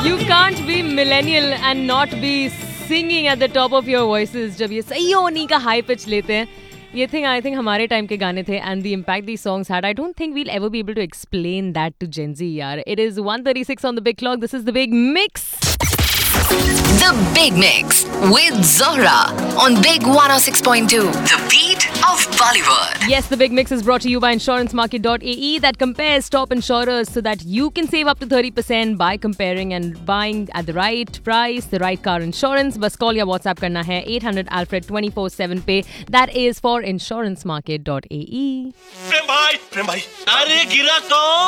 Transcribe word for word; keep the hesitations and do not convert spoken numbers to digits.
You can't be millennial and not be singing at the top of your voices जब ये सही होनी का high pitch लेते हैं. ये thing I think हमारे time के गाने थे and the impact these songs had. I don't think we'll ever be able to explain that to Gen Z यार. It is one thirty-six on the big clock. This is the Big Mix. The Big Mix with Zohra on Big one oh six point two. The beat of Bollywood. Yes, the Big Mix is brought to you by insurance market dot a e that compares top insurers so that you can save up to thirty percent by comparing and buying at the right price, the right car insurance. बस call या WhatsApp करना है eight hundred Alfred twenty-four seven पे. That is for insurance market dot a e. प्रेम भाई, प्रेम भाई, अरे गिरा कौन?